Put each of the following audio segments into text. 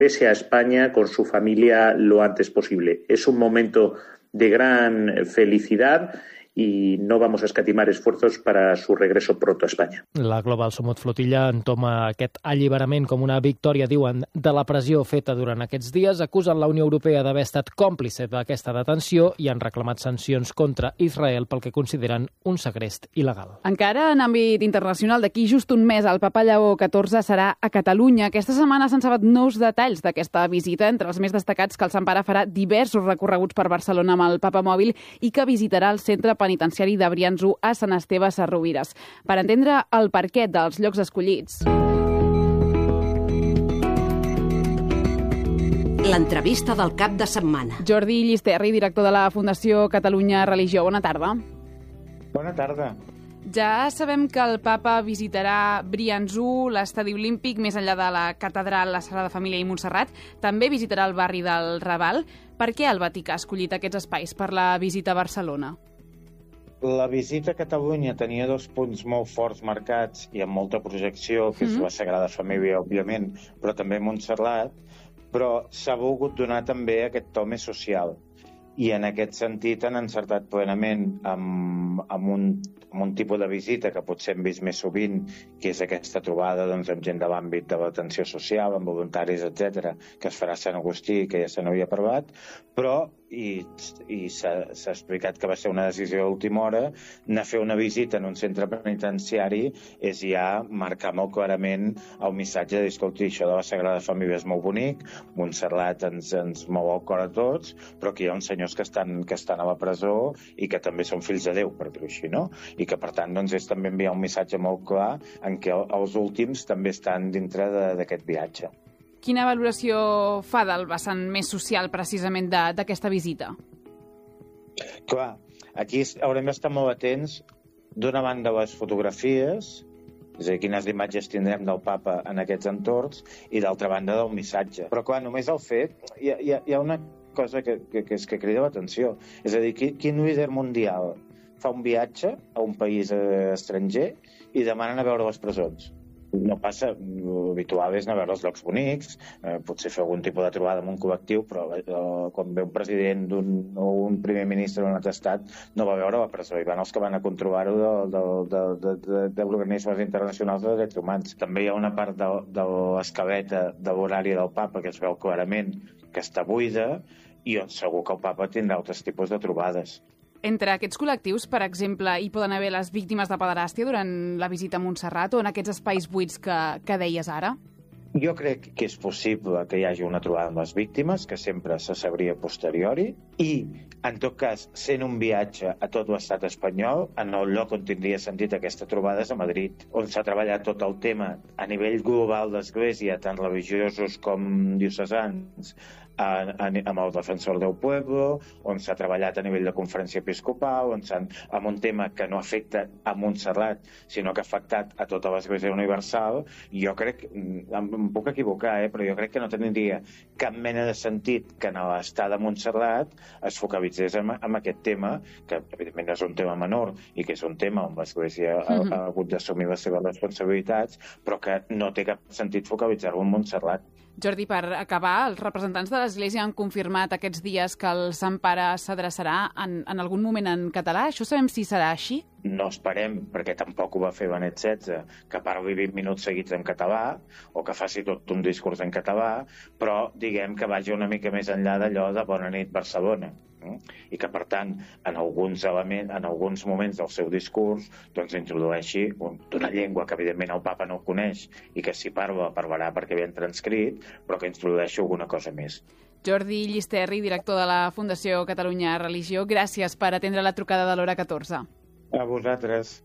regrese a España con su familia lo antes posible. Es un momento de gran felicidad y no vamos a escatimar esfuerzos para su regreso pronto a España. La Global Sumut Flotilla entoma aquest alliberament com una victòria, diuen, de la pressió feta durant aquests dies, acusen la Unió Europea d'haver estat còmplice d'aquesta detenció i han reclamat sancions contra Israel pel que consideren un segrest il·legal. Encara en àmbit internacional, d'aquí just un mes, el Papa Lleó XIV serà a Catalunya. Aquesta setmana s'han sabut nous detalls d'aquesta visita, entre els més destacats que el Sant Pare farà diversos recorreguts per Barcelona amb el Papa Mòbil i que visitarà el centre penitenciari de Brians 1 a Sant Esteve Sesrovires. Per entendre el perquè dels llocs escollits. L'entrevista del cap de setmana. Jordi Llisterri, director de la Fundació Catalunya Religió. Bona tarda. Bona tarda. Ja sabem que el papa visitarà Brians 1, l'Estadi Olímpic, més enllà de la catedral, la Sagrada Família i Montserrat. També visitarà el barri del Raval. Per què el Vaticà ha escollit aquests espais per la visita a Barcelona? La visita a Catalunya tenia 2 punts molt forts marcats i amb molta projecció, que és la Sagrada Família, òbviament, però també Montserrat, però s'ha volgut donar també aquest to més social. I en aquest sentit han encertat plenament amb un tipus de visita que potser hem vist més sovint, que és aquesta trobada amb gent de l'àmbit de l'atenció social, amb voluntaris, etc, que es farà a Sant Agustí, que ja se n'havia parlat, però i s'ha explicat que va ser una decisió d'última hora, anar a fer una visita en un centre penitenciari és ja marcar molt clarament el missatge de dir, escolti, això de la Sagrada Família és molt bonic, Montserrat ens mou el cor a tots, però que hi ha uns senyors que estan a la presó i que també són fills de Déu, per dir-ho així, no? I que, per tant, doncs, és també enviar un missatge molt clar en què els últims també estan dintre d'aquest viatge. Quina valoració fa del vessant més social, precisament, d'aquesta visita? Clar, aquí haurem d'estar molt atents, d'una banda, les fotografies, és a dir, quines imatges tindrem del papa en aquests entorns, i d'altra banda, del missatge. Però, clar, només el fet, hi ha una cosa que crida l'atenció. És a dir, quin líder mundial fa un viatge a un país estranger i demanen a veure les presons? No passa, l'habitual és anar a veure els llocs bonics, potser fer algun tipus de trobada amb un col·lectiu, però quan ve un president o un primer ministre d'un altre estat no va veure la presó, i van els que van a controlar-ho de organismes internacionals de drets humans. També hi ha una part de l'escaleta de l'horari del papa que es veu clarament que està buida i on segur que el papa tindrà altres tipus de trobades. Entre aquests col·lectius, per exemple, hi poden haver les víctimes de pederàstia durant la visita a Montserrat o en aquests espais buits que deies ara? Jo crec que és possible que hi hagi una trobada amb les víctimes, que sempre se sabria a posteriori, i, en tot cas, sent un viatge a tot l'estat espanyol, en el lloc on tindria sentit aquesta trobada és a Madrid, on s'ha treballat tot el tema a nivell global d'església, tant religiosos com diocesans, amb el defensor del pueblo, on s'ha treballat a nivell de conferència episcopal, amb un tema que no afecta a Montserrat, sinó que ha afectat a tota l'Església Universal. Jo crec, em puc equivocar, però jo crec que no tindria cap mena de sentit que en l'estat de Montserrat es focalitzés en aquest tema, que evidentment és un tema menor i que és un tema on l'Església ha hagut d'assumir les seves responsabilitats, però que no té cap sentit focalitzar-ho en Montserrat. Jordi, per acabar, els representants de l'Església han confirmat aquests dies que el Sant Pare s'adreçarà en algun moment en català. Això sabem si serà així? No esperem, perquè tampoc ho va fer Benet XVI, que parli 20 minuts seguits en català o que faci tot un discurs en català, però diguem que vagi una mica més enllà d'allò de Bona nit Barcelona. I que, per tant, en alguns moments del seu discurs doncs introdueixi una llengua que evidentment el papa no coneix i que si parlarà perquè ben transcrit, però que introdueixi alguna cosa més. Jordi Llisterri, director de la Fundació Catalunya Religió, gràcies per atendre la trucada de l'hora 14. A vosaltres.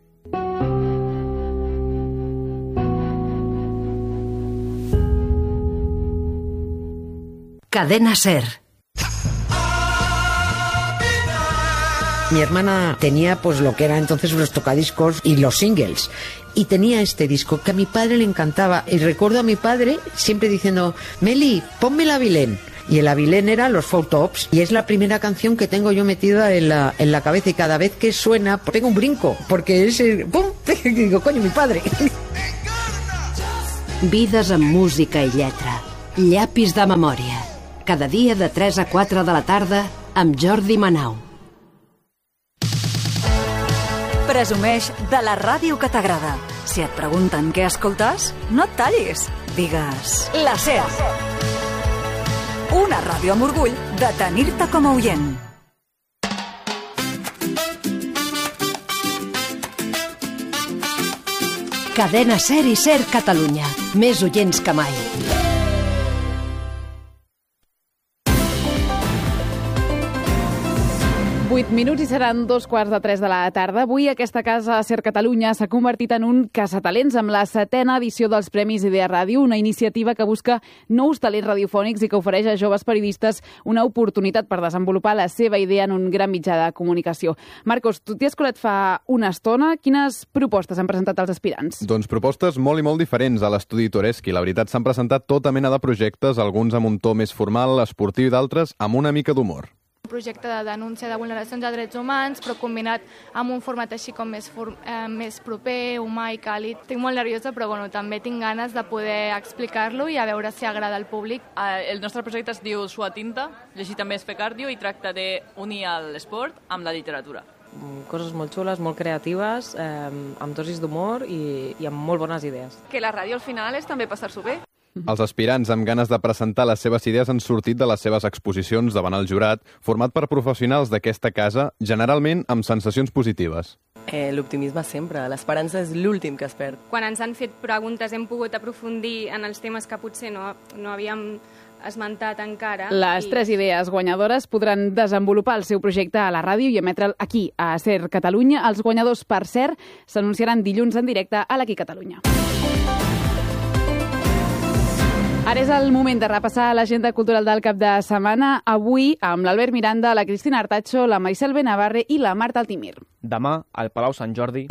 Cadena SER. Mi hermana tenía pues lo que era entonces los tocadiscos y los singles, y tenía este disco que a mi padre le encantaba, y recuerdo a mi padre siempre diciendo: Meli, ponme el Avilén. Y el Avilén era los Four Tops, y es la primera canción que tengo yo metida en la cabeza, y cada vez que suena pego un brinco, porque es ¡pum! Y digo, coño, mi padre. Vides amb música i lletra. Llapis de memòria. Cada dia de 3 a 4 de la tarda amb Jordi Manau. Presumeix de la ràdio que t'agrada. Si et pregunten què escoltes, no et tallis. Digues la SER. Una ràdio amb orgull de tenir-te com a oient. Cadena SER i SER Catalunya. Més oients que mai. Vuit minuts i seran 2:15 de la tarda. Avui aquesta casa SER Catalunya s'ha convertit en un caçatalents amb la 7ª edició dels Premis Idea Ràdio, una iniciativa que busca nous talents radiofònics i que ofereix a joves periodistes una oportunitat per desenvolupar la seva idea en un gran mitjà de comunicació. Marcos, tu t'hi has colat fa una estona. Quines propostes han presentat els aspirants? Doncs propostes molt i molt diferents a l'estudi Toreschi. La veritat, s'han presentat tota mena de projectes, alguns amb un to més formal, esportiu i d'altres amb una mica d'humor. Un projecte de denúncia de vulneracions de drets humans, però combinat amb un format així com més proper, humà i càlid. Estic molt nerviosa, però també tinc ganes de poder explicar-lo i a veure si agrada al públic. El nostre projecte es diu Suar Tinta, llegir també és fer cardio i tracta d'unir l'esport amb la literatura. Coses molt xules, molt creatives, amb dosis d'humor i amb molt bones idees. Que la ràdio al final és també passar-s'ho bé. Els aspirants amb ganes de presentar les seves idees han sortit de les seves exposicions davant el jurat, format per professionals d'aquesta casa, generalment amb sensacions positives. L'optimisme sempre, l'esperança és l'últim que es perd. Quan ens han fet preguntes hem pogut aprofundir en els temes que potser no havíem esmentat encara. Les 3 idees guanyadores podran desenvolupar el seu projecte a la ràdio i emetre'l aquí, a SER Catalunya. Els guanyadors, per cert, s'anunciaran dilluns en directe a l'Aquí Catalunya. Ara és el moment de repassar l'agenda cultural del cap de setmana. Avui, amb l'Albert Miranda, la Cristina Artacho, la Maricel Benavarre i la Marta Altimir. Demà, al Palau Sant Jordi,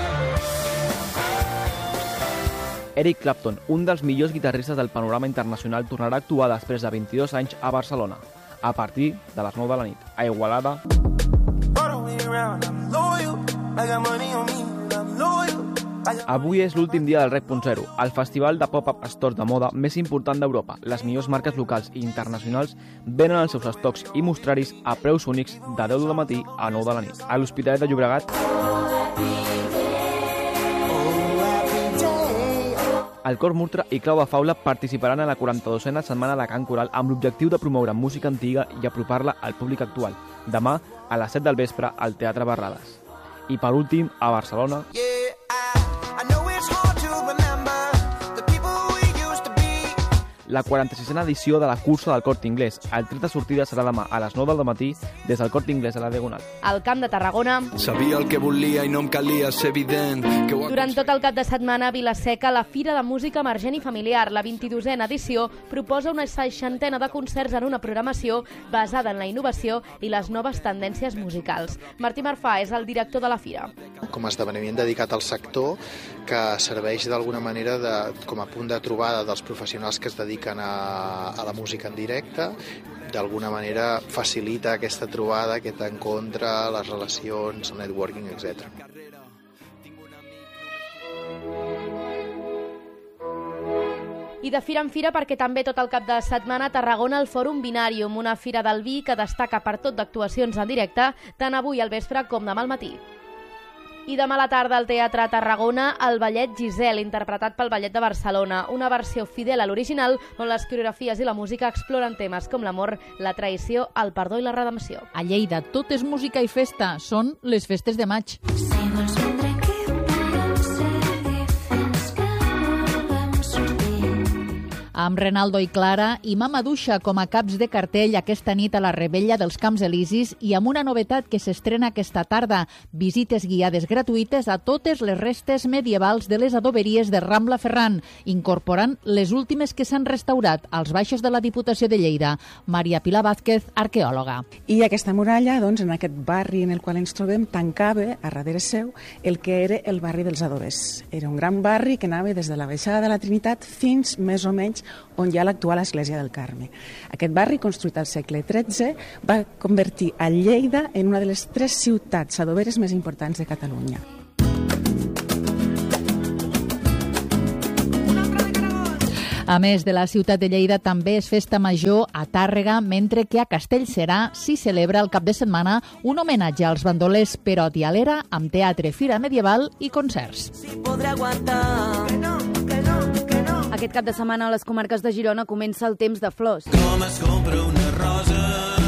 Eric Clapton, un dels millors guitarristes del panorama internacional, tornarà a actuar després de 22 anys a Barcelona, a partir de les 9 de la nit. A Igualada, avui és l'últim dia del Rec.0, el festival de pop-up stores de moda més important d'Europa. Les millors marques locals i internacionals venen els seus estocs i mostraris a preus únics de 10 del matí a 9 de la nit. A l'Hospitalet de Llobregat, el Cor Murtra i Clau de Faula participaran a la 42a setmana de Cant Coral amb l'objectiu de promoure música antiga i apropar-la al públic actual. Demà, a les 7 del vespre, al Teatre Barrades. I per últim, a Barcelona, la 46a edició de la cursa del Corte Inglés. El tret de sortida serà demà a les 9 del matí des del Corte Inglés a la Diagonal. Al Camp de Tarragona, sabia el que volia i no em calia ser evident. Durant tot el cap de setmana a Vila-seca, la Fira de Música Emergent i Familiar, la 22a edició, proposa una 60ena de concerts en una programació basada en la innovació i les noves tendències musicals. Martí Marfà és el director de la Fira. Com a esdeveniment dedicat al sector, que serveix d'alguna manera com a punt de trobada dels professionals que es dediquen a la música en directe, d'alguna manera facilita aquesta trobada, aquest encontre, les relacions, el networking, etc. I de fira en fira perquè també tot el cap de setmana a Tarragona el Fòrum Binàrium, una fira del vi que destaca per tot d'actuacions en directe, tant avui al vespre com demà al matí. I demà a la tarda al Teatre Tarragona el ballet Giselle, interpretat pel Ballet de Barcelona, una versió fidel a l'original on les coreografies i la música exploren temes com l'amor, la traïció, el perdó i la redempció. A Lleida tot és música i festa, són les festes de maig. Amb Renaldo i Clara i Mama Duixa com a caps de cartell aquesta nit a la Rebella dels Camps Elisis i amb una novetat que s'estrena aquesta tarda, visites guiades gratuïtes a totes les restes medievals de les adoberies de Rambla Ferran, incorporant les últimes que s'han restaurat als baixos de la Diputació de Lleida. Maria Pilar Vázquez, arqueòloga. I aquesta muralla, doncs, en aquest barri en el qual ens trobem, tancava a darrere seu el que era el barri dels adobers. Era un gran barri que anava des de la baixada de la Trinitat fins més o menys on hi ha l'actual església del Carme. Aquest barri, construït al segle XIII, va convertir a Lleida en una de les 3 ciutats adoberes més importants de Catalunya. A més de la ciutat de Lleida, també és festa major a Tàrrega, mentre que a Castellserà s'hi celebra el cap de setmana un homenatge als bandolers Perot i Alera amb teatre, fira medieval i concerts. Aquest cap de setmana a les comarques de Girona comença el temps de flors. Com es compra una rosa,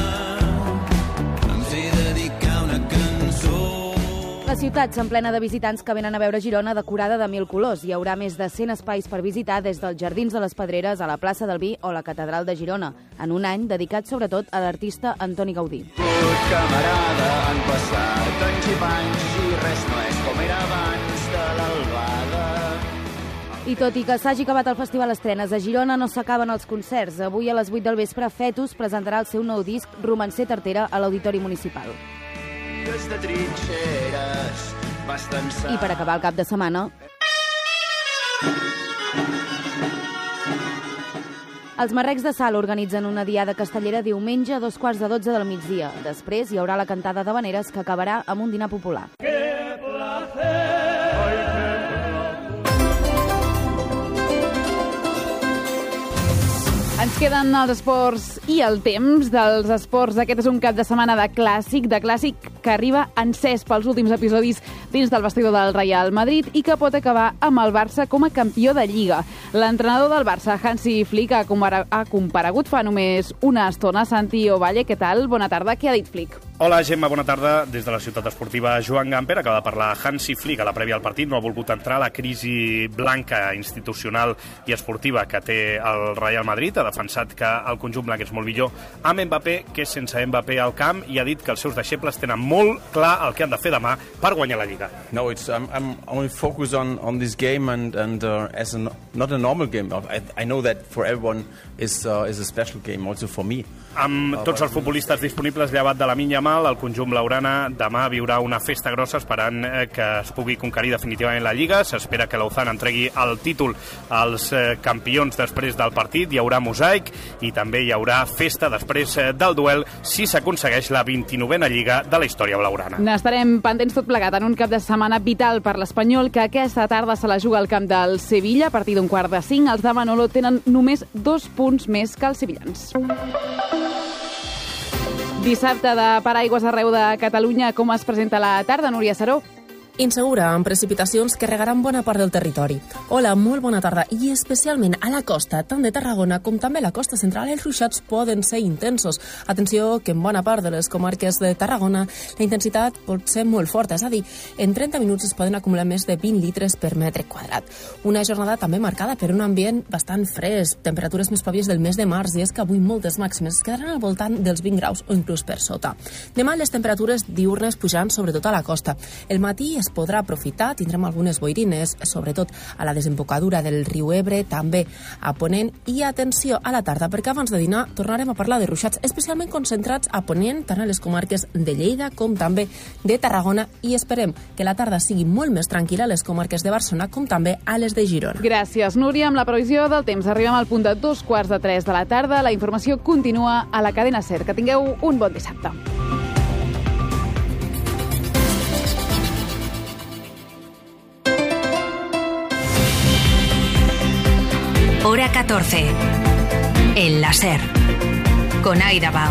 em sé dedicar una cançó. La ciutat s'emplena de visitants que venen a veure Girona decorada de 1000 colors. Hi haurà més de 100 espais per visitar, des dels Jardins de les Pedreres a la plaça del Vi o la Catedral de Girona, en un any dedicat sobretot a l'artista Antoni Gaudí. Camarada, han passat anys i panys i res no és com era abans de l'albada. I tot i que s'hagi acabat el Festival Estrenes, a Girona no s'acaben els concerts. Avui a les 8 del vespre, Fetus presentarà el seu nou disc Romancer Tartera a l'Auditori Municipal. De trinxeres, I per acabar el cap de setmana, els Marrecs de Salt organitzen una diada castellera diumenge a 12:45 del migdia. Després hi haurà la cantada d'havaneres que acabarà amb un dinar popular. Ens queden els esports i el temps dels esports. Aquest és un cap de setmana de clàssic que arriba encès pels últims episodis dins del vestidor del Real Madrid i que pot acabar amb el Barça com a campió de Lliga. L'entrenador del Barça, Hansi Flick, ha comparegut fa només una estona. Santi Ovalle, què tal? Bona tarda. Què ha dit Flick? Hola, Gemma, bona tarda. Des de la ciutat esportiva Joan Gamper acaba de parlar Hansi Flick a la prèvia al partit. No ha volgut entrar a la crisi blanca institucional i esportiva que té el Real Madrid. Ha defensat que el conjunt blanc és molt millor amb Mbappé que sense Mbappé al camp i ha dit que els seus deixebles tenen molt clar el que han de fer demà per guanyar la Lliga. No, I'm only focused on this game and as not a normal game. I know that for everyone is a special game, also for me. Amb tots els futbolistes disponibles llevat de la Lamine Yamal, el conjunt blaugrana demà viurà una festa grossa esperant que es pugui conquerir definitivament la Lliga. S'espera que Lauzana entregui el títol als campions després del partit. Hi haurà mosaic i també hi haurà festa després del duel si s'aconsegueix la 29a Lliga de la història blaugrana. N'estarem pendents tot plegat en un cap de setmana vital per l'Espanyol, que aquesta tarda se la juga al camp del Sevilla a partir d'un 4:45. Els de Manolo tenen només 2 punts més que els sevillans. Dissabte de paraigües arreu de Catalunya. Com es presenta la tarda, Núria Saró? Insegura, amb precipitacions que regaran bona part del territori. Hola, molt bona tarda, i especialment a la costa, tant de Tarragona com també a la costa central, els ruixats poden ser intensos. Atenció, que en bona part de les comarques de Tarragona la intensitat pot ser molt forta, és a dir, en 30 minuts es poden acumular més de 20 litres per metre quadrat. Una jornada també marcada per un ambient bastant fresc, temperatures més pròpies del mes de març, i és que avui moltes màximes es quedaran al voltant dels 20 graus o inclús per sota. Demà les temperatures diurnes pujant sobretot a la costa. El matí es podrà aprofitar, tindrem algunes boirines, sobretot a la desembocadura del riu Ebre, també a Ponent, i atenció a la tarda, perquè abans de dinar tornarem a parlar de ruixats, especialment concentrats a Ponent, tant a les comarques de Lleida com també de Tarragona, i esperem que la tarda sigui molt més tranquil·la a les comarques de Barcelona com també a les de Girona. Gràcies, Núria. Amb la previsió del temps arribem al punt de 2:45 de la tarda. La informació continua a la cadena SER. Que tingueu un bon dissabte. Hora 14. El láser. Con Aida Bao.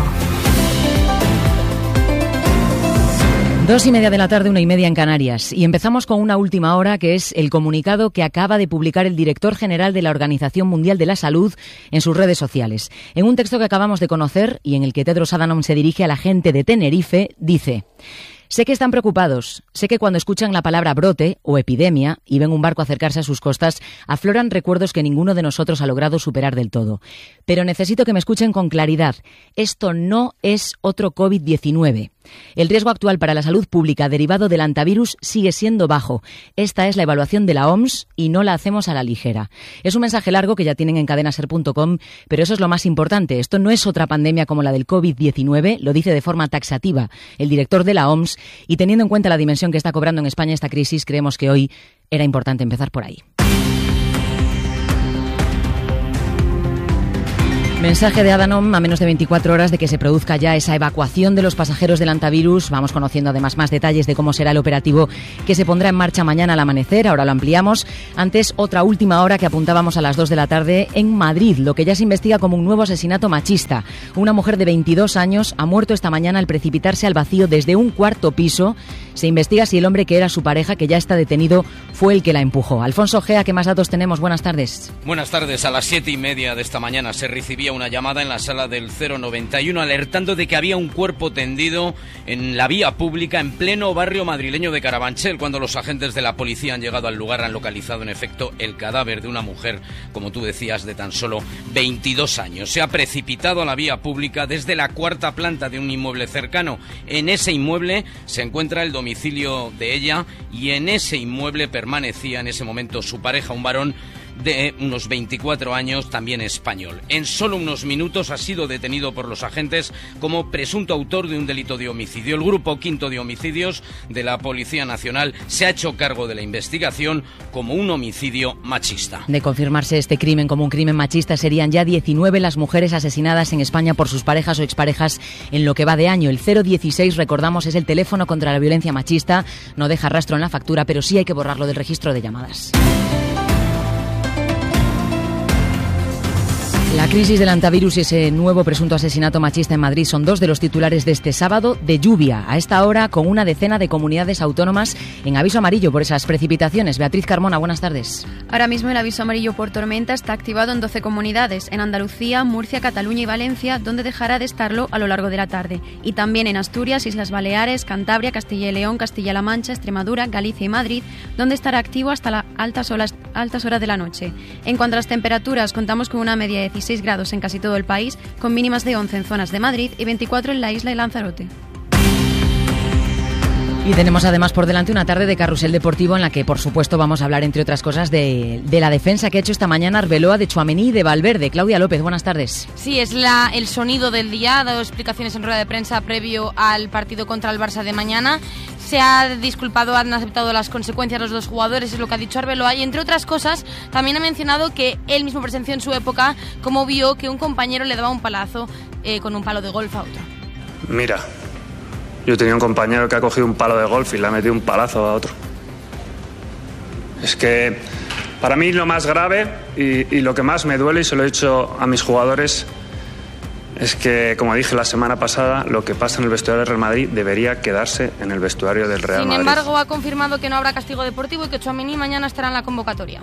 2:30 de la tarde, 1:30 en Canarias. Y empezamos con una última hora, que es el comunicado que acaba de publicar el director general de la Organización Mundial de la Salud en sus redes sociales. En un texto que acabamos de conocer y en el que Tedros Adhanom se dirige a la gente de Tenerife, dice: sé que están preocupados, sé que cuando escuchan la palabra brote o epidemia y ven un barco acercarse a sus costas, afloran recuerdos que ninguno de nosotros ha logrado superar del todo. Pero necesito que me escuchen con claridad. Esto no es otro COVID-19. El riesgo actual para la salud pública derivado del antivirus sigue siendo bajo. Esta es la evaluación de la OMS y no la hacemos a la ligera. Es un mensaje largo que ya tienen en cadenaser.com, pero eso es lo más importante. Esto no es otra pandemia como la del COVID-19, lo dice de forma taxativa el director de la OMS, y teniendo en cuenta la dimensión que está cobrando en España esta crisis, creemos que hoy era importante empezar por ahí. Mensaje de Adanom a menos de 24 horas de que se produzca ya esa evacuación de los pasajeros del Antavirus. Vamos conociendo además más detalles de cómo será el operativo que se pondrá en marcha mañana al amanecer. Ahora lo ampliamos. Antes, otra última hora que apuntábamos a las 2 de la tarde en Madrid, lo que ya se investiga como un nuevo asesinato machista. Una mujer de 22 años ha muerto esta mañana al precipitarse al vacío desde un cuarto piso. Se investiga si el hombre que era su pareja, que ya está detenido, fue el que la empujó. Alfonso Gea, ¿qué más datos tenemos? Buenas tardes. Buenas tardes. A las 7:30 de esta mañana se recibía una llamada en la sala del 091 alertando de que había un cuerpo tendido en la vía pública en pleno barrio madrileño de Carabanchel. Cuando los agentes de la policía han llegado al lugar, han localizado en efecto el cadáver de una mujer, como tú decías, de tan solo 22 años. Se ha precipitado a la vía pública desde la cuarta planta de un inmueble cercano. En ese inmueble se encuentra el domicilio de ella y en ese inmueble permanecía en ese momento su pareja, un varón de unos 24 años, también español. En solo unos minutos ha sido detenido por los agentes como presunto autor de un delito de homicidio. El Grupo Quinto de Homicidios de la Policía Nacional se ha hecho cargo de la investigación como un homicidio machista. De confirmarse este crimen como un crimen machista, serían ya 19 las mujeres asesinadas en España por sus parejas o exparejas en lo que va de año. El 016, recordamos, es el teléfono contra la violencia machista. No deja rastro en la factura, pero sí hay que borrarlo del registro de llamadas. La crisis del Antavirus y ese nuevo presunto asesinato machista en Madrid son dos de los titulares de este sábado de lluvia. A esta hora, con una decena de comunidades autónomas en aviso amarillo por esas precipitaciones. Beatriz Carmona, buenas tardes. Ahora mismo el aviso amarillo por tormenta está activado en 12 comunidades, en Andalucía, Murcia, Cataluña y Valencia, donde dejará de estarlo a lo largo de la tarde. Y también en Asturias, Islas Baleares, Cantabria, Castilla y León, Castilla-La Mancha, Extremadura, Galicia y Madrid, donde estará activo hasta las altas horas de la noche. En cuanto a las temperaturas, contamos con una media de 16 grados en casi todo el país, con mínimas de 11 en zonas de Madrid y 24 en la isla de Lanzarote. Y tenemos además por delante una tarde de carrusel deportivo en la que, por supuesto, vamos a hablar, entre otras cosas, de la defensa que ha hecho esta mañana Arbeloa de Tchouaméni y de Valverde. Claudia López, buenas tardes. Sí, es el sonido del día. Ha dado explicaciones en rueda de prensa previo al partido contra el Barça de mañana. Se ha disculpado, han aceptado las consecuencias los dos jugadores, es lo que ha dicho Arbeloa. Y entre otras cosas, también ha mencionado que él mismo presenció en su época cómo vio que un compañero le daba un palazo con un palo de golf a otro. Mira, yo tenía un compañero que ha cogido un palo de golf y le ha metido un palazo a otro. Es que para mí lo más grave y lo que más me duele, y se lo he dicho a mis jugadores, es que, como dije la semana pasada, lo que pasa en el vestuario del Real Madrid debería quedadarse en el vestuario del Real Madrid. Sin embargo, ha confirmado que no habrá castigo deportivo y que Tchouaméni mañana estará en la convocatoria.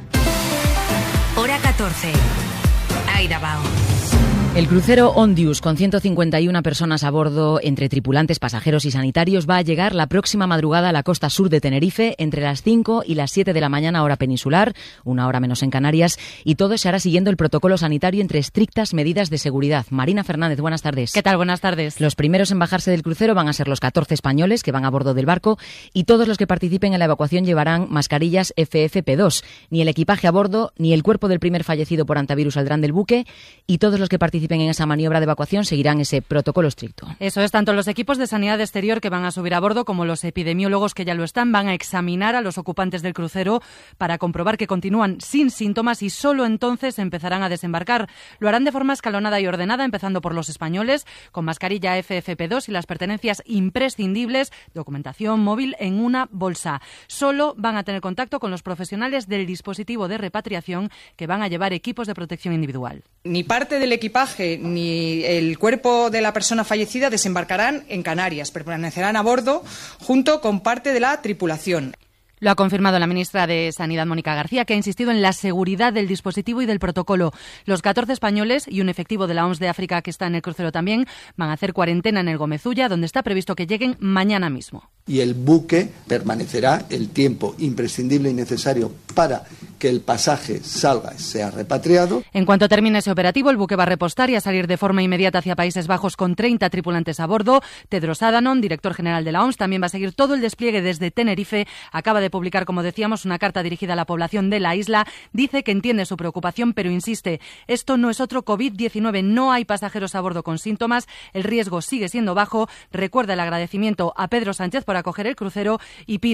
Hora 14. Aida Bao. El crucero Ondius, con 151 personas a bordo, entre tripulantes, pasajeros y sanitarios, va a llegar la próxima madrugada a la costa sur de Tenerife entre las 5 y las 7 de la mañana, hora peninsular, una hora menos en Canarias, y todo se hará siguiendo el protocolo sanitario entre estrictas medidas de seguridad. Marina Fernández, buenas tardes. ¿Qué tal? Buenas tardes. Los primeros en bajarse del crucero van a ser los 14 españoles que van a bordo del barco, y todos los que participen en la evacuación llevarán mascarillas FFP2. Ni el equipaje a bordo ni el cuerpo del primer fallecido por antivirus saldrán del buque, y todos los que participen en esa maniobra de evacuación seguirán ese protocolo estricto. Eso es, tanto los equipos de sanidad exterior que van a subir a bordo como los epidemiólogos que ya lo están van a examinar a los ocupantes del crucero para comprobar que continúan sin síntomas y solo entonces empezarán a desembarcar. Lo harán de forma escalonada y ordenada, empezando por los españoles, con mascarilla FFP2 y las pertenencias imprescindibles, documentación móvil en una bolsa. Solo van a tener contacto con los profesionales del dispositivo de repatriación que van a llevar equipos de protección individual. Ni parte del equipaje ni el cuerpo de la persona fallecida desembarcarán en Canarias, permanecerán a bordo junto con parte de la tripulación. Lo ha confirmado la ministra de Sanidad, Mónica García, que ha insistido en la seguridad del dispositivo y del protocolo. Los 14 españoles y un efectivo de la OMS de África que está en el crucero también van a hacer cuarentena en el Gomezulla, donde está previsto que lleguen mañana mismo. Y el buque permanecerá el tiempo imprescindible y necesario para que el pasaje salga y sea repatriado. En cuanto termine ese operativo, el buque va a repostar y a salir de forma inmediata hacia Países Bajos con 30 tripulantes a bordo. Tedros Adhanom, director general de la OMS, también va a seguir todo el despliegue desde Tenerife. Acaba de publicar, como decíamos, una carta dirigida a la población de la isla. Dice que entiende su preocupación, pero insiste, esto no es otro COVID-19, no hay pasajeros a bordo con síntomas, el riesgo sigue siendo bajo. Recuerda el agradecimiento a Pedro Sánchez por acoger el crucero y pide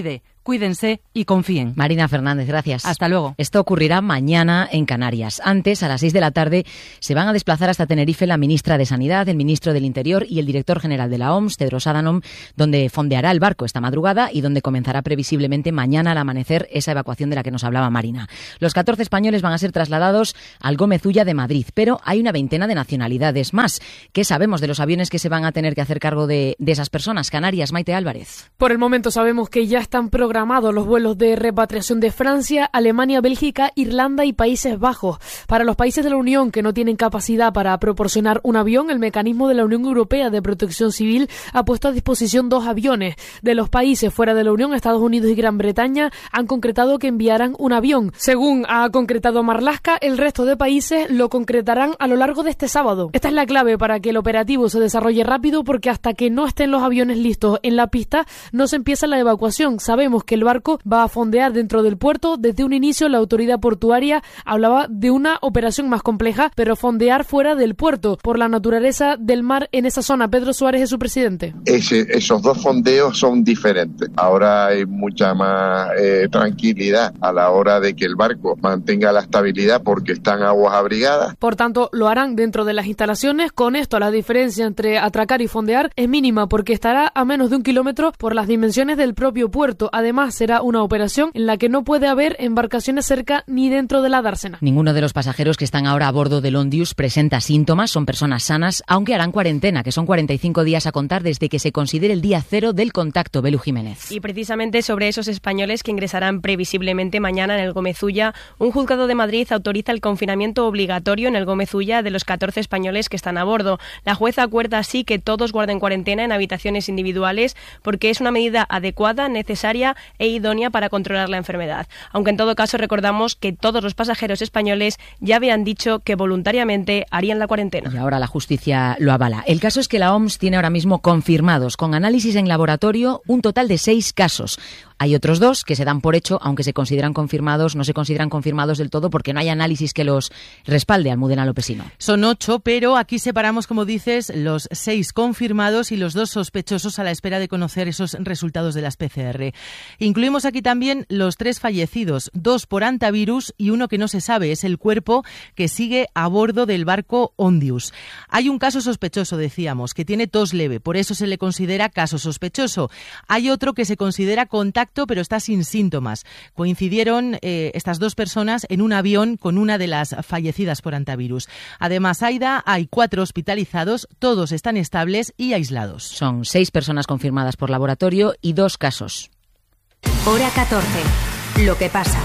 cuídense y confíen. Marina Fernández, gracias. Hasta luego. Esto ocurrirá mañana en Canarias. Antes, a las 6 de la tarde, se van a desplazar hasta Tenerife la ministra de Sanidad, el ministro del Interior y el director general de la OMS, Tedros Adhanom, donde fondeará el barco esta madrugada y donde comenzará previsiblemente mañana al amanecer esa evacuación de la que nos hablaba Marina. Los 14 españoles van a ser trasladados al Gómez Ulla de Madrid, pero hay una veintena de nacionalidades más. ¿Qué sabemos de los aviones que se van a tener que hacer cargo de esas personas? Canarias, Maite Álvarez. Por el momento sabemos que ya están programados los vuelos de repatriación de Francia, Alemania, Bélgica, Irlanda y Países Bajos. Para los países de la Unión que no tienen capacidad para proporcionar un avión, el mecanismo de la Unión Europea de Protección Civil ha puesto a disposición 2 aviones. De los países fuera de la Unión, Estados Unidos y Gran Bretaña han concretado que enviarán un avión. Según ha concretado Marlaska, el resto de países lo concretarán a lo largo de este sábado. Esta es la clave para que el operativo se desarrolle rápido, porque hasta que no estén los aviones listos en la pista no se empieza la evacuación. Sabemos que el barco va a fondear dentro del puerto. Desde un inicio la autoridad portuaria hablaba de una operación más compleja, pero fondear fuera del puerto por la naturaleza del mar en esa zona. Pedro Suárez es su presidente. Esos 2 fondeos son diferentes. Ahora hay mucha más tranquilidad a la hora de que el barco mantenga la estabilidad porque están aguas abrigadas. Por tanto, lo harán dentro de las instalaciones. Con esto, la diferencia entre atracar y fondear es mínima porque estará a menos de 1 kilómetro por las dimensiones del propio puerto. Además, será una operación en la que no puede haber embarcaciones cerca ni dentro de la dársena. Ninguno de los pasajeros que están ahora a bordo del Ondius presenta síntomas, son personas sanas, aunque harán cuarentena, que son 45 días a contar desde que se considere el día cero del contacto. Belu Jiménez. Y precisamente sobre esos españoles que ingresarán previsiblemente mañana en el Gómez Ulla, un juzgado de Madrid autoriza el confinamiento obligatorio en el Gómez Ulla de los 14 españoles que están a bordo. La jueza acuerda así que todos guarden cuarentena en habitaciones individuales porque es una medida adecuada, necesaria e idónea para controlar la enfermedad. Aunque en todo caso recordamos que todos los pasajeros españoles ya habían dicho que voluntariamente harían la cuarentena. Y ahora la justicia lo avala. El caso es que la OMS tiene ahora mismo confirmados, con análisis en laboratorio, un total de 6 casos. Hay otros 2 que se dan por hecho, aunque se consideran confirmados, no se consideran confirmados del todo porque no hay análisis que los respalde. Almudena Lopesino. Son 8, pero aquí separamos, como dices, los 6 confirmados y los 2 sospechosos a la espera de conocer esos resultados de las PCR. Incluimos aquí también los 3 fallecidos, 2 por hantavirus y 1 que no se sabe, es el cuerpo que sigue a bordo del barco Ondius. Hay un caso sospechoso, decíamos, que tiene tos leve, por eso se le considera caso sospechoso. Hay otro que se considera contacto, pero está sin síntomas. Coincidieron estas 2 personas en un avión con una de las fallecidas por hantavirus. Además, Aida, hay 4 hospitalizados, todos están estables y aislados. Son 6 personas confirmadas por laboratorio y 2 casos. Hora 14. Lo que pasa.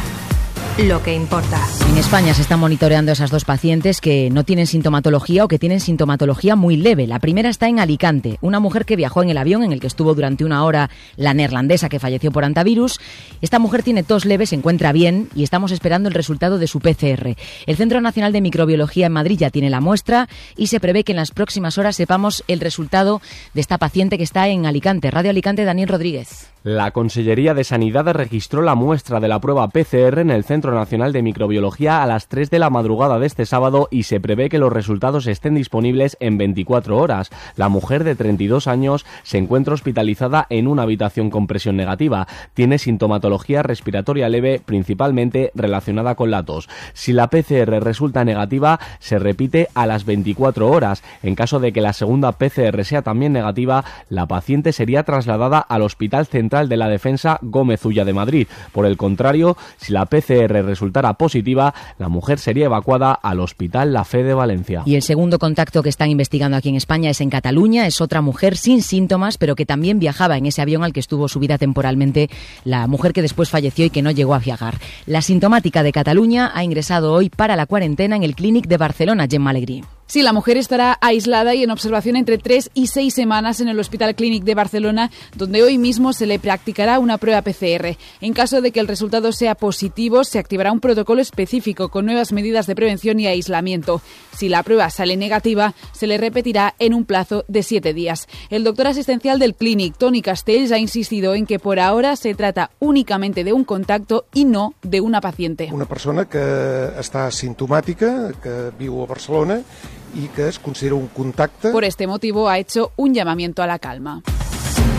Lo que importa. En España se están monitoreando esas 2 pacientes que no tienen sintomatología o que tienen sintomatología muy leve. La primera está en Alicante, una mujer que viajó en el avión en el que estuvo durante 1 hora la neerlandesa que falleció por hantavirus. Esta mujer tiene tos leve, se encuentra bien y estamos esperando el resultado de su PCR. El Centro Nacional de Microbiología en Madrid ya tiene la muestra y se prevé que en las próximas horas sepamos el resultado de esta paciente que está en Alicante. Radio Alicante, Daniel Rodríguez. La Consellería de Sanidad registró la muestra de la prueba PCR en el Centro Nacional de Microbiología a las 3 de la madrugada de este sábado y se prevé que los resultados estén disponibles en 24 horas. La mujer de 32 años se encuentra hospitalizada en una habitación con presión negativa. Tiene sintomatología respiratoria leve, principalmente relacionada con la tos. Si la PCR resulta negativa, se repite a las 24 horas. En caso de que la segunda PCR sea también negativa, la paciente sería trasladada al Hospital Central de la Defensa Gómez Ulla de Madrid. Por el contrario, si la PCR resultara positiva, la mujer sería evacuada al Hospital La Fe de Valencia. Y el segundo contacto que están investigando aquí en España es en Cataluña. Es otra mujer sin síntomas, pero que también viajaba en ese avión al que estuvo subida temporalmente la mujer que después falleció y que no llegó a viajar. La sintomática de Cataluña ha ingresado hoy para la cuarentena en el Clínic de Barcelona, Gemma Alegrí. Sí, la mujer estará aislada y en observación entre 3 y 6 semanas en el Hospital Clínic de Barcelona, donde hoy mismo se le practicará una prueba PCR. En caso de que el resultado sea positivo, se activará un protocolo específico con nuevas medidas de prevención y aislamiento. Si la prueba sale negativa, se le repetirá en un plazo de 7 días. El doctor asistencial del Clínic, Toni Castells, ha insistido en que por ahora se trata únicamente de un contacto y no de una paciente. Una persona que està simptomàtica, que viu a Barcelona y que es considera un contacte. Por este motivo ha hecho un llamamiento a la calma.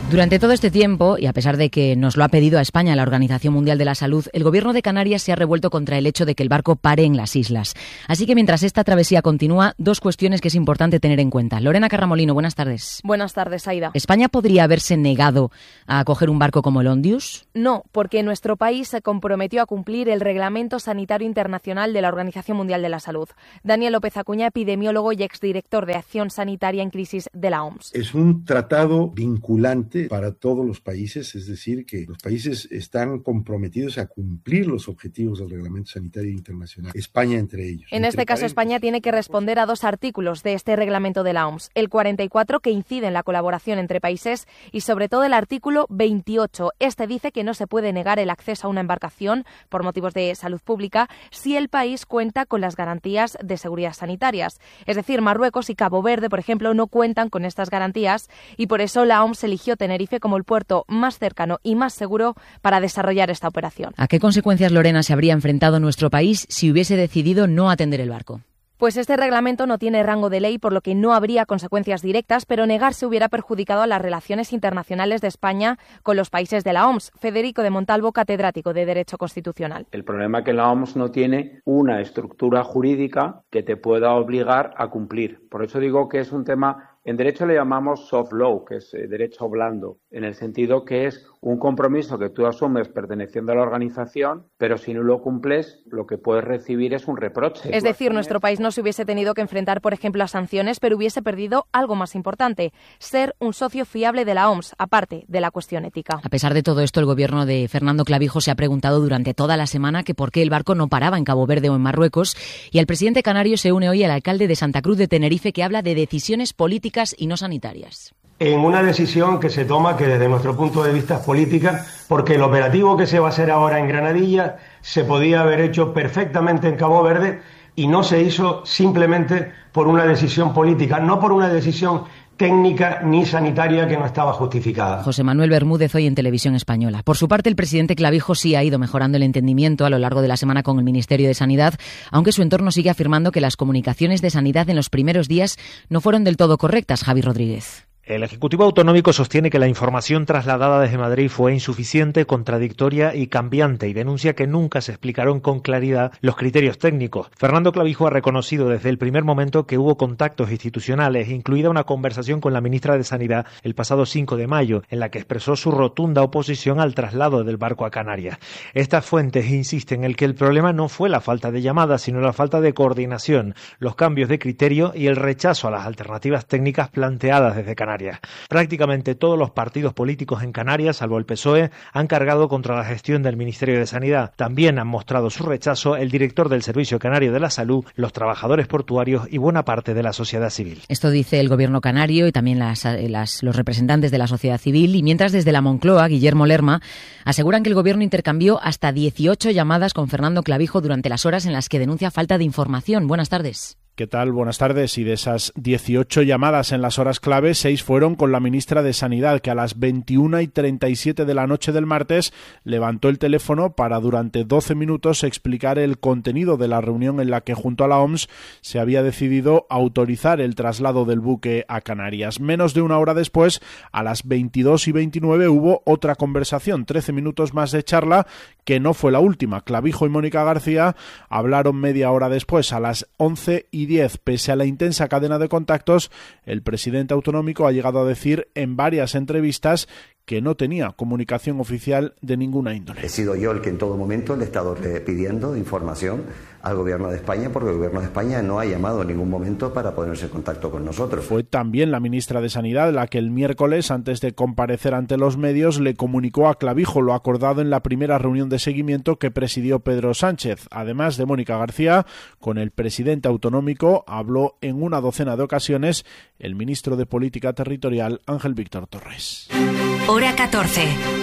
Durante todo este tiempo, y a pesar de que nos lo ha pedido a España la Organización Mundial de la Salud, el Gobierno de Canarias se ha revuelto contra el hecho de que el barco pare en las islas. Así que mientras esta travesía continúa, dos cuestiones que es importante tener en cuenta. Lorena Carramolino, buenas tardes. Buenas tardes, Aida. ¿España podría haberse negado a acoger un barco como el Ondius? No, porque nuestro país se comprometió a cumplir el Reglamento Sanitario Internacional de la Organización Mundial de la Salud. Daniel López Acuña, epidemiólogo y exdirector de Acción Sanitaria en Crisis de la OMS. Es un tratado vinculante para todos los países, es decir, que los países están comprometidos a cumplir los objetivos del Reglamento Sanitario Internacional, España entre ellos. En este caso, España tiene que responder a dos artículos de este reglamento de la OMS, el 44, que incide en la colaboración entre países, y sobre todo el artículo 28. Este dice que no se puede negar el acceso a una embarcación por motivos de salud pública si el país cuenta con las garantías de seguridad sanitarias. Es decir, Marruecos y Cabo Verde, por ejemplo, no cuentan con estas garantías y por eso la OMS eligió Tenerife como el puerto más cercano y más seguro para desarrollar esta operación. ¿A qué consecuencias, Lorena, se habría enfrentado nuestro país si hubiese decidido no atender el barco? Pues este reglamento no tiene rango de ley, por lo que no habría consecuencias directas, pero negarse hubiera perjudicado a las relaciones internacionales de España con los países de la OMS. Federico de Montalvo, catedrático de Derecho Constitucional. El problema es que la OMS no tiene una estructura jurídica que te pueda obligar a cumplir. Por eso digo que es un tema. En derecho le llamamos soft law, que es derecho blando, en el sentido que es un compromiso que tú asumes perteneciendo a la organización, pero si no lo cumples, lo que puedes recibir es un reproche. Es decir, nuestro país no se hubiese tenido que enfrentar, por ejemplo, a sanciones, pero hubiese perdido algo más importante, ser un socio fiable de la OMS, aparte de la cuestión ética. A pesar de todo esto, el gobierno de Fernando Clavijo se ha preguntado durante toda la semana que por qué el barco no paraba en Cabo Verde o en Marruecos, y el presidente canario se une hoy al alcalde de Santa Cruz de Tenerife, que habla de decisiones políticas y no sanitarias. En una decisión que se toma, que desde nuestro punto de vista es política, porque el operativo que se va a hacer ahora en Granadilla se podía haber hecho perfectamente en Cabo Verde y no se hizo simplemente por una decisión política, no por una decisión técnica ni sanitaria que no estaba justificada. José Manuel Bermúdez hoy en Televisión Española. Por su parte, el presidente Clavijo sí ha ido mejorando el entendimiento a lo largo de la semana con el Ministerio de Sanidad, aunque su entorno sigue afirmando que las comunicaciones de sanidad en los primeros días no fueron del todo correctas. Javi Rodríguez. El Ejecutivo Autonómico sostiene que la información trasladada desde Madrid fue insuficiente, contradictoria y cambiante, y denuncia que nunca se explicaron con claridad los criterios técnicos. Fernando Clavijo ha reconocido desde el primer momento que hubo contactos institucionales, incluida una conversación con la ministra de Sanidad el pasado 5 de mayo, en la que expresó su rotunda oposición al traslado del barco a Canarias. Estas fuentes insisten en que el problema no fue la falta de llamadas, sino la falta de coordinación, los cambios de criterio y el rechazo a las alternativas técnicas planteadas desde Canarias. Prácticamente todos los partidos políticos en Canarias, salvo el PSOE, han cargado contra la gestión del Ministerio de Sanidad. También han mostrado su rechazo el director del Servicio Canario de la Salud, los trabajadores portuarios y buena parte de la sociedad civil. Esto dice el gobierno canario y también los representantes de la sociedad civil, y mientras desde la Moncloa, Guillermo Lerma, aseguran que el gobierno intercambió hasta 18 llamadas con Fernando Clavijo durante las horas en las que denuncia falta de información. Buenas tardes. ¿Qué tal? Buenas tardes. Y de esas 18 llamadas en las horas clave, 6 fueron con la ministra de Sanidad, que a las 21:37 de la noche del martes levantó el teléfono para durante 12 minutos explicar el contenido de la reunión en la que junto a la OMS se había decidido autorizar el traslado del buque a Canarias. Menos de una hora después, a las 22:29, hubo otra conversación, 13 minutos más de charla, que no fue la última. Clavijo y Mónica García hablaron media hora después, a las 11:10. Pese a la intensa cadena de contactos, el presidente autonómico ha llegado a decir en varias entrevistas que no tenía comunicación oficial de ninguna índole. He sido yo el que en todo momento le he estado pidiendo información al Gobierno de España, porque el Gobierno de España no ha llamado en ningún momento para ponerse en contacto con nosotros. Fue también la ministra de Sanidad la que el miércoles, antes de comparecer ante los medios, le comunicó a Clavijo lo acordado en la primera reunión de seguimiento que presidió Pedro Sánchez. Además de Mónica García, con el presidente autonómico habló en una docena de ocasiones el ministro de Política Territorial, Ángel Víctor Torres. Hora 14.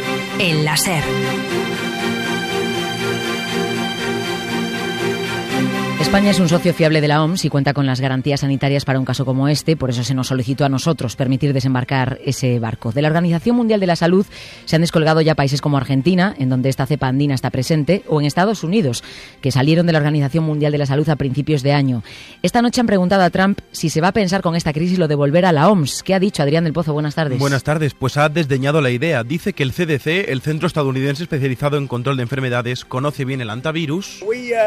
El láser. España es un socio fiable de la OMS y cuenta con las garantías sanitarias para un caso como este, por eso se nos solicitó a nosotros permitir desembarcar ese barco. De la Organización Mundial de la Salud se han descolgado ya países como Argentina, en donde esta cepa andina está presente, o en Estados Unidos, que salieron de la Organización Mundial de la Salud a principios de año. Esta noche han preguntado a Trump si se va a pensar con esta crisis lo de volver a la OMS. ¿Qué ha dicho Adrián del Pozo? Buenas tardes. Buenas tardes. Pues ha desdeñado la idea. Dice que el CDC, el Centro Estadounidense Especializado en Control de Enfermedades, conoce bien el antivirus,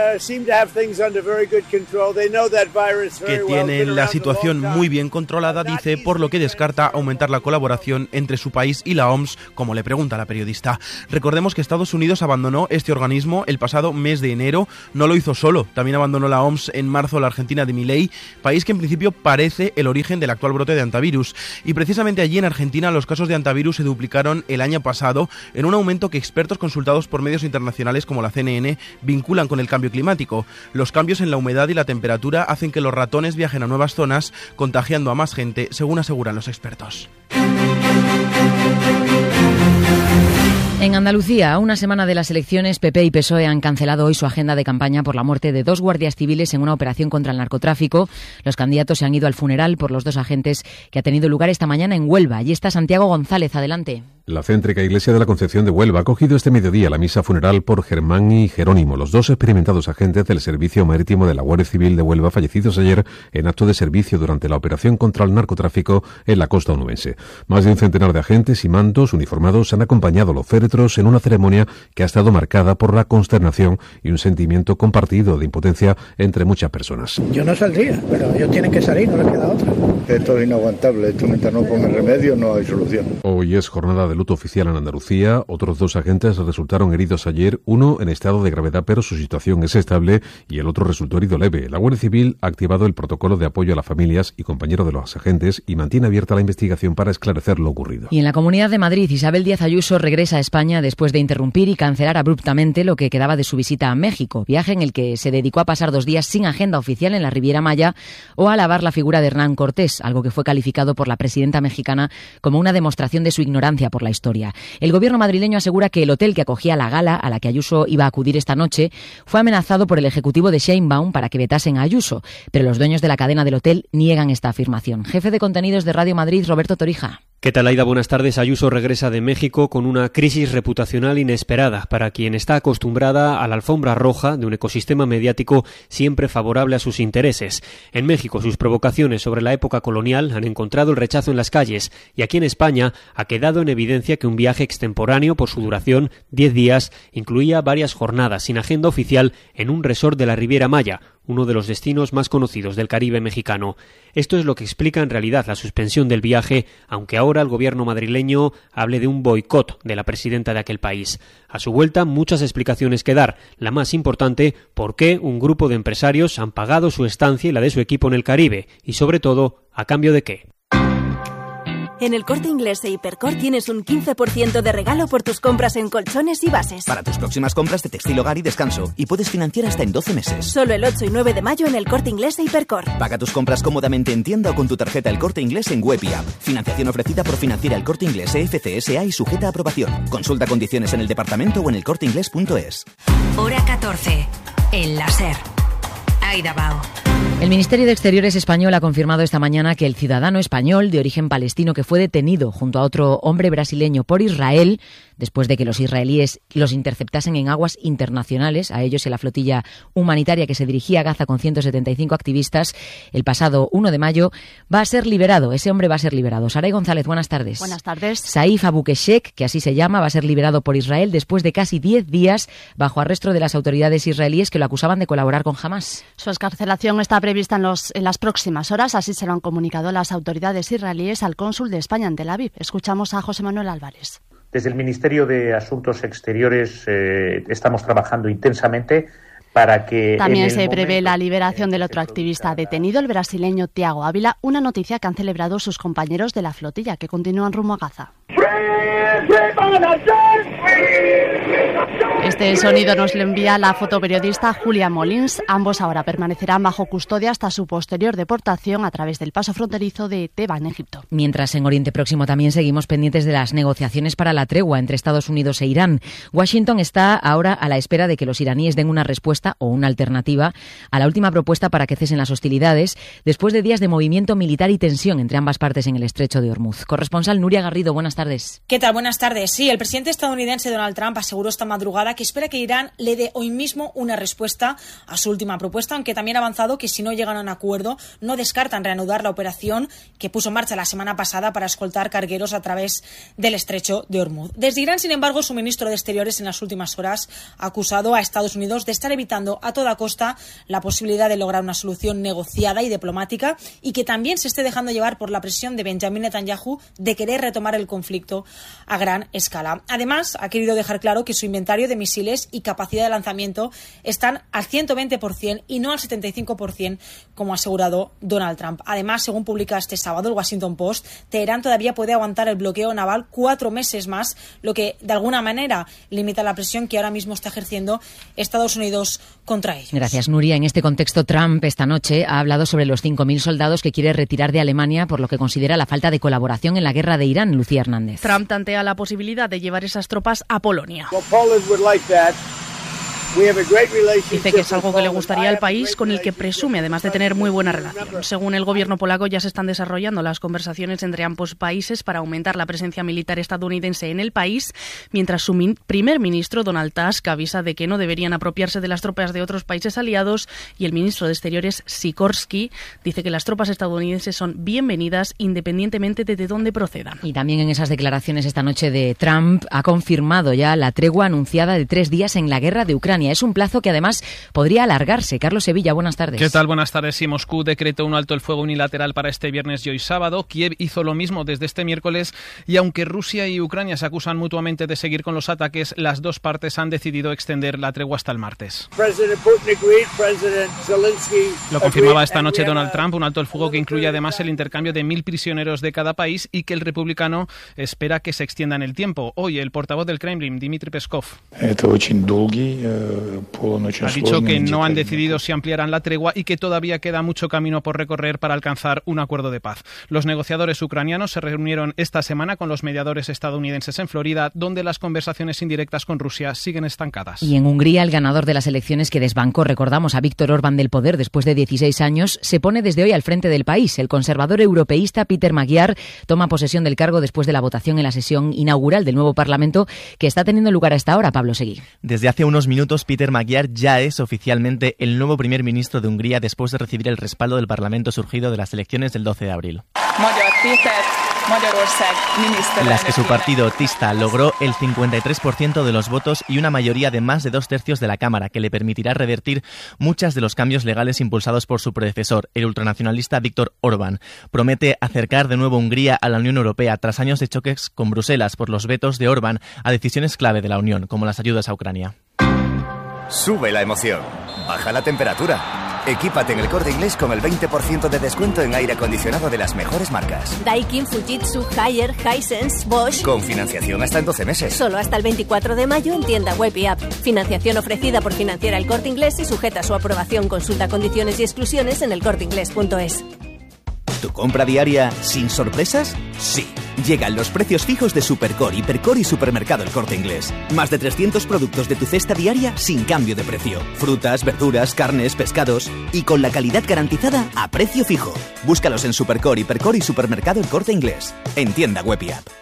que tienen la situación muy bien controlada, dice, por lo que descarta aumentar la colaboración entre su país y la OMS, como le pregunta la periodista. Recordemos que Estados Unidos abandonó este organismo el pasado mes de enero. No lo hizo solo, también abandonó la OMS en marzo la Argentina de Milei, país que en principio parece el origen del actual brote de antivirus. Y precisamente allí en Argentina los casos de antivirus se duplicaron el año pasado, en un aumento que expertos consultados por medios internacionales como la CNN vinculan con el cambio climático. Los cambios en la humedad y la temperatura hacen que los ratones viajen a nuevas zonas, contagiando a más gente, según aseguran los expertos. En Andalucía, a una semana de las elecciones, PP y PSOE han cancelado hoy su agenda de campaña por la muerte de 2 guardias civiles en una operación contra el narcotráfico. Los candidatos se han ido al funeral por los 2 agentes que ha tenido lugar esta mañana en Huelva. Allí está Santiago González, adelante. La céntrica Iglesia de la Concepción de Huelva ha acogido este mediodía la misa funeral por Germán y Jerónimo, los 2 experimentados agentes del Servicio Marítimo de la Guardia Civil de Huelva, fallecidos ayer en acto de servicio durante la operación contra el narcotráfico en la costa onubense. Más de un centenar de agentes y mandos uniformados han acompañado a los féretros en una ceremonia que ha estado marcada por la consternación y un sentimiento compartido de impotencia entre muchas personas. Yo no saldría, pero ellos tienen que salir, no les queda otra. Esto es inaguantable, esto mientras no pongan remedio no hay solución. Hoy es jornada de luto oficial en Andalucía. Otros 2 agentes resultaron heridos ayer, uno en estado de gravedad pero su situación es estable y el otro resultó herido leve. La Guardia Civil ha activado el protocolo de apoyo a las familias y compañeros de los agentes y mantiene abierta la investigación para esclarecer lo ocurrido. Y en la Comunidad de Madrid, Isabel Díaz Ayuso regresa a España después de interrumpir y cancelar abruptamente lo que quedaba de su visita a México, viaje en el que se dedicó a pasar 2 días sin agenda oficial en la Riviera Maya o a alabar la figura de Hernán Cortés, algo que fue calificado por la presidenta mexicana como una demostración de su ignorancia por la historia. El gobierno madrileño asegura que el hotel que acogía la gala a la que Ayuso iba a acudir esta noche fue amenazado por el ejecutivo de Sheinbaum para que vetasen a Ayuso, pero los dueños de la cadena del hotel niegan esta afirmación. Jefe de contenidos de Radio Madrid, Roberto Torija. ¿Qué tal, Aida? Buenas tardes. Ayuso regresa de México con una crisis reputacional inesperada para quien está acostumbrada a la alfombra roja de un ecosistema mediático siempre favorable a sus intereses. En México, sus provocaciones sobre la época colonial han encontrado el rechazo en las calles y aquí en España ha quedado en evidencia que un viaje extemporáneo por su duración, 10 días, incluía varias jornadas sin agenda oficial en un resort de la Riviera Maya, uno de los destinos más conocidos del Caribe mexicano. Esto es lo que explica en realidad la suspensión del viaje, aunque ahora el gobierno madrileño hable de un boicot de la presidenta de aquel país. A su vuelta, muchas explicaciones que dar. La más importante, por qué un grupo de empresarios han pagado su estancia y la de su equipo en el Caribe, y sobre todo, ¿a cambio de qué? En el Corte Inglés e Hipercor tienes un 15% de regalo por tus compras en colchones y bases. Para tus próximas compras de textil, hogar y descanso. Y puedes financiar hasta en 12 meses. Solo el 8 y 9 de mayo en el Corte Inglés e Hipercor. Paga tus compras cómodamente en tienda o con tu tarjeta El Corte Inglés en web y app. Financiación ofrecida por Financiera El Corte Inglés FCSA y sujeta a aprobación. Consulta condiciones en el departamento o en elcorteinglés.es. Hora 14. El láser. Aida Bao. El Ministerio de Exteriores español ha confirmado esta mañana que el ciudadano español de origen palestino que fue detenido junto a otro hombre brasileño por Israel, después de que los israelíes los interceptasen en aguas internacionales, a ellos y a la flotilla humanitaria que se dirigía a Gaza con 175 activistas, el pasado 1 de mayo, va a ser liberado. Ese hombre va a ser liberado. Saray González, buenas tardes. Buenas tardes. Saif Abu Keshek, que así se llama, va a ser liberado por Israel después de casi 10 días bajo arresto de las autoridades israelíes que lo acusaban de colaborar con Hamás. Su excarcelación está prevista en las próximas horas, así se lo han comunicado las autoridades israelíes al cónsul de España en Tel Aviv. Escuchamos a José Manuel Álvarez. Desde el Ministerio de Asuntos Exteriores estamos trabajando intensamente para que... También se prevé la liberación del otro activista detenido, el brasileño Thiago Ávila, una noticia que han celebrado sus compañeros de la flotilla que continúan rumbo a Gaza. Este sonido nos lo envía la fotoperiodista Julia Molins. Ambos ahora permanecerán bajo custodia hasta su posterior deportación a través del paso fronterizo de Teba, en Egipto. Mientras en Oriente Próximo también seguimos pendientes de las negociaciones para la tregua entre Estados Unidos e Irán. Washington está ahora a la espera de que los iraníes den una respuesta o una alternativa a la última propuesta para que cesen las hostilidades después de días de movimiento militar y tensión entre ambas partes en el estrecho de Hormuz. Corresponsal Nuria Garrido, buenas tardes. ¿Qué tal? Buenas tardes. Sí, el presidente estadounidense Donald Trump aseguró esta madrugada que espera que Irán le dé hoy mismo una respuesta a su última propuesta, aunque también ha avanzado que si no llegan a un acuerdo no descartan reanudar la operación que puso en marcha la semana pasada para escoltar cargueros a través del estrecho de Hormuz. Desde Irán, sin embargo, su ministro de Exteriores en las últimas horas ha acusado a Estados Unidos de estar evitando a toda costa la posibilidad de lograr una solución negociada y diplomática y que también se esté dejando llevar por la presión de Benjamin Netanyahu de querer retomar el conflicto a gran escala. Además, ha querido dejar claro que su inventario de misiles y capacidad de lanzamiento están al 120% y no al 75%, como ha asegurado Donald Trump. Además, según publica este sábado el Washington Post, Teherán todavía puede aguantar el bloqueo naval 4 meses más, lo que de alguna manera limita la presión que ahora mismo está ejerciendo Estados Unidos contra ellos. Gracias, Nuria. En este contexto, Trump esta noche ha hablado sobre los 5.000 soldados que quiere retirar de Alemania por lo que considera la falta de colaboración en la guerra de Irán. Lucía Hernández. Trump tantea la posibilidad de llevar esas tropas a Polonia. Dice que es algo que le gustaría al país, con el que presume además de tener muy buena relación. Según el gobierno polaco, ya se están desarrollando las conversaciones entre ambos países para aumentar la presencia militar estadounidense en el país, mientras su primer ministro, Donald Tusk, avisa de que no deberían apropiarse de las tropas de otros países aliados, y el ministro de Exteriores, Sikorsky, dice que las tropas estadounidenses son bienvenidas independientemente de dónde procedan. Y también en esas declaraciones esta noche de Trump ha confirmado ya la tregua anunciada de 3 días en la guerra de Ucrania. Es un plazo que además podría alargarse. Carlos Sevilla, buenas tardes. ¿Qué tal? Buenas tardes. Sí, Moscú decretó un alto el fuego unilateral para este viernes y hoy sábado. Kiev hizo lo mismo desde este miércoles y aunque Rusia y Ucrania se acusan mutuamente de seguir con los ataques, las dos partes han decidido extender la tregua hasta el martes. Lo confirmaba esta noche Donald Trump, un alto el fuego que incluye además el intercambio de 1.000 prisioneros de cada país y que el republicano espera que se extienda en el tiempo. Hoy el portavoz del Kremlin, Dmitry Peskov, ha dicho que no han decidido si ampliarán la tregua y que todavía queda mucho camino por recorrer para alcanzar un acuerdo de paz. Los negociadores ucranianos se reunieron esta semana con los mediadores estadounidenses en Florida, donde las conversaciones indirectas con Rusia siguen estancadas. Y en Hungría, el ganador de las elecciones que desbancó, recordamos, a Viktor Orbán del poder después de 16 años, se pone desde hoy al frente del país. El conservador europeísta Péter Magyar toma posesión del cargo después de la votación en la sesión inaugural del nuevo Parlamento que está teniendo lugar a esta hora. Pablo Seguí. Desde hace unos minutos, Péter Magyar ya es oficialmente el nuevo primer ministro de Hungría después de recibir el respaldo del Parlamento surgido de las elecciones del 12 de abril. En las que su partido Tista logró el 53% de los votos y una mayoría de más de 2/3 de la Cámara, que le permitirá revertir muchos de los cambios legales impulsados por su predecesor, el ultranacionalista Viktor Orbán. Promete acercar de nuevo Hungría a la Unión Europea tras años de choques con Bruselas por los vetos de Orbán a decisiones clave de la Unión, como las ayudas a Ucrania. Sube la emoción, baja la temperatura. Equípate en El Corte Inglés con el 20% de descuento en aire acondicionado de las mejores marcas. Daikin, Fujitsu, Haier, Hisense, Bosch. Con financiación hasta en 12 meses. Solo hasta el 24 de mayo en tienda web y app. Financiación ofrecida por Financiera El Corte Inglés y sujeta a su aprobación. Consulta condiciones y exclusiones en elcorteinglés.es. ¿Tu compra diaria sin sorpresas? Sí. Llegan los precios fijos de Supercore, Hipercore y Supermercado El Corte Inglés. Más de 300 productos de tu cesta diaria sin cambio de precio. Frutas, verduras, carnes, pescados y con la calidad garantizada a precio fijo. Búscalos en Supercore, Hipercore y Supermercado El Corte Inglés. En tienda web y app.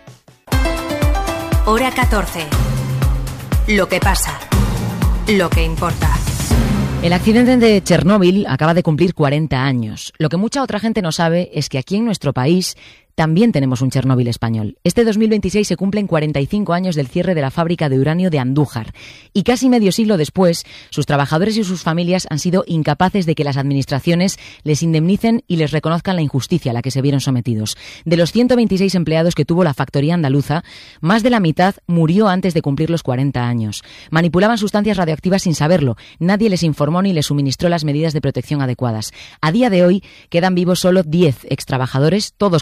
Hora 14. Lo que pasa. Lo que importa. El accidente de Chernóbil acaba de cumplir 40 años. Lo que mucha otra gente no sabe es que aquí en nuestro país también tenemos un Chernóbil español. Este 2026 se cumplen 45 años del cierre de la fábrica de uranio de Andújar. Y casi medio siglo después, sus trabajadores y sus familias han sido incapaces de que las administraciones les indemnicen y les reconozcan la injusticia a la que se vieron sometidos. De los 126 empleados que tuvo la factoría andaluza, más de la mitad murió antes de cumplir los 40 años. Manipulaban sustancias radioactivas sin saberlo. Nadie les informó ni les suministró las medidas de protección adecuadas. A día de hoy quedan vivos solo 10 extrabajadores, todos con enfermedades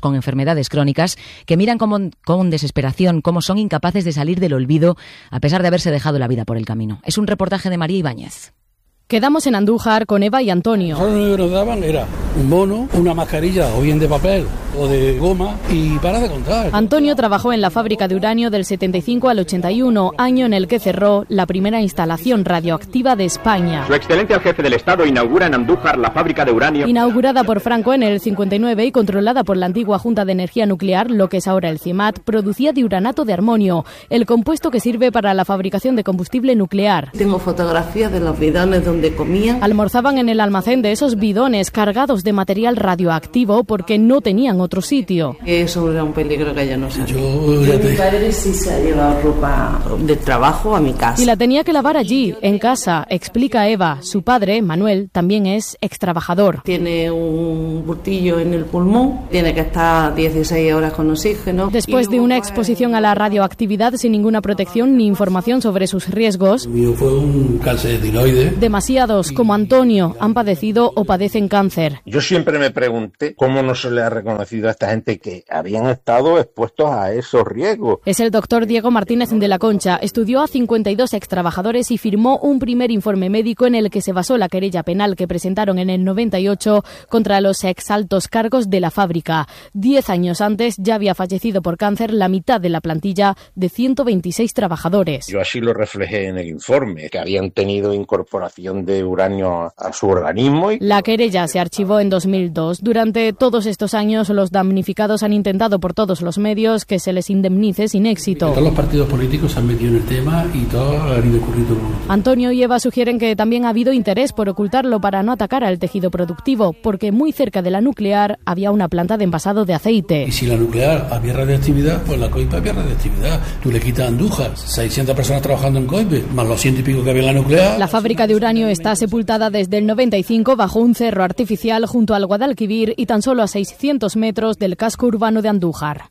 enfermedades crónicas que miran con desesperación cómo son incapaces de salir del olvido a pesar de haberse dejado la vida por el camino. Es un reportaje de María Ibáñez. Quedamos en Andújar con Eva y Antonio. Lo único que nos daban era un mono, una mascarilla o bien de papel o de goma y para de contar. Antonio trabajó en la fábrica de uranio del 75 al 81, año en el que cerró la primera instalación radioactiva de España. Su Excelencia el Jefe del Estado inaugura en Andújar la fábrica de uranio. Inaugurada por Franco en el 59 y controlada por la antigua Junta de Energía Nuclear, lo que es ahora el CIEMAT, producía diuranato de armonio, el compuesto que sirve para la fabricación de combustible nuclear. Tengo fotografías de los bidones donde comían. Almorzaban en el almacén de esos bidones cargados de material radioactivo porque no tenían otro sitio. Eso era un peligro que ella no sabía. Mi padre sí se ha llevado ropa de trabajo a mi casa. Y la tenía que lavar allí, en casa, explica Eva. Su padre, Manuel, también es extrabajador. Tiene un bultillo en el pulmón, tiene que estar 16 horas con oxígeno. Después de una exposición a la radioactividad sin ninguna protección ni información sobre sus riesgos, El mío fue un cáncer de tiroides. Demasiados, como Antonio, han padecido o padecen cáncer. Yo siempre me pregunté cómo no se le ha reconocido a esta gente que habían estado expuestos a esos riesgos. Es el doctor Diego Martínez de la Concha. Estudió a 52 extrabajadores y firmó un primer informe médico en el que se basó la querella penal que presentaron en el 98 contra los exaltos cargos de la fábrica. 10 años antes ya había fallecido por cáncer la mitad de la plantilla de 126 trabajadores. Yo así lo reflejé en el informe, que habían tenido incorporación de uranio a su organismo. La querella se archivó en 2002. Durante todos estos años, los damnificados han intentado por todos los medios que se les indemnice sin éxito. Todos los partidos políticos se han metido en el tema y todos han ido currículum. Antonio y Eva sugieren que también ha habido interés por ocultarlo para no atacar al tejido productivo, porque muy cerca de la nuclear había una planta de envasado de aceite. Y si la nuclear había radiactividad, pues la COIPE había radiactividad. Tú le quitas a Andújar, 600 personas trabajando en COIPE, más los 100 y pico que había en la nuclear. La fábrica de uranio está sepultada desde el 95 bajo un cerro artificial junto al Guadalquivir y tan solo a 600 metros del casco urbano de Andújar.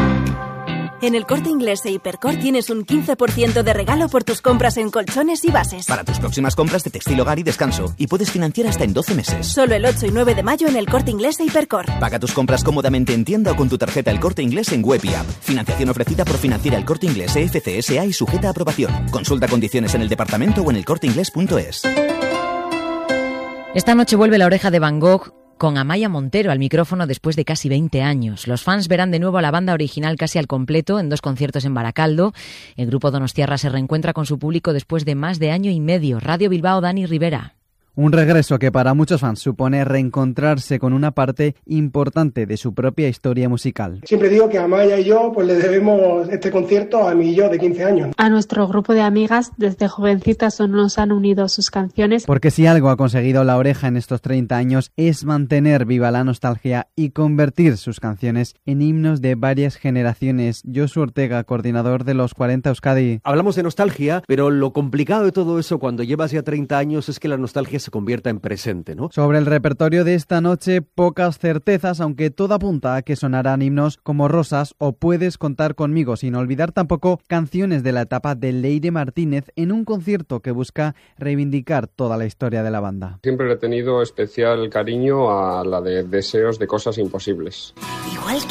En el Corte Inglés e Hipercor tienes un 15% de regalo por tus compras en colchones y bases. Para tus próximas compras de textil, hogar y descanso. Y puedes financiar hasta en 12 meses. Solo el 8 y 9 de mayo en el Corte Inglés e Hipercor. Paga tus compras cómodamente en tienda o con tu tarjeta El Corte Inglés en web y app. Financiación ofrecida por Financiera El Corte Inglés EFC SA y sujeta a aprobación. Consulta condiciones en el departamento o en elcorteinglés.es. Esta noche vuelve La Oreja de Van Gogh con Amaya Montero al micrófono después de casi 20 años. Los fans verán de nuevo a la banda original casi al completo en 2 conciertos en Baracaldo. El grupo donostiarra se reencuentra con su público después de más de año y medio. Radio Bilbao, Dani Rivera. Un regreso que para muchos fans supone reencontrarse con una parte importante de su propia historia musical. Siempre digo que Amaya y yo pues le debemos este concierto a mi yo de 15 años. A nuestro grupo de amigas, desde jovencitas nos han unido sus canciones. Porque si algo ha conseguido La Oreja en estos 30 años es mantener viva la nostalgia y convertir sus canciones en himnos de varias generaciones. Josu Ortega, coordinador de los 40 Euskadi. Hablamos de nostalgia, pero lo complicado de todo eso cuando llevas ya 30 años es que la nostalgia se convierta en presente, ¿no? Sobre el repertorio de esta noche, pocas certezas, aunque todo apunta a que sonarán himnos como Rosas o Puedes contar conmigo, sin olvidar tampoco canciones de la etapa de Leire Martínez en un concierto que busca reivindicar toda la historia de la banda. Siempre le he tenido especial cariño a la de Deseos de cosas imposibles. Igual